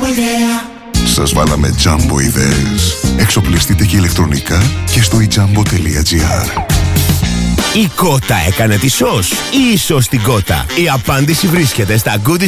Σας βάλαμε Jumbo ιδέες. Εξοπλιστείτε και ηλεκτρονικά και στο ijambo.gr. Η κότα έκανε τη σως ή η σως την κότα? Η απάντηση βρίσκεται στα goodies